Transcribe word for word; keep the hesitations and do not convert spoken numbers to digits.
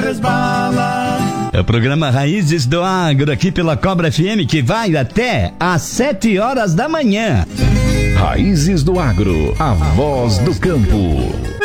resbala. É o programa Raízes do Agro aqui pela Cobra F M, que vai até às sete horas da manhã. Raízes do Agro, a voz do campo.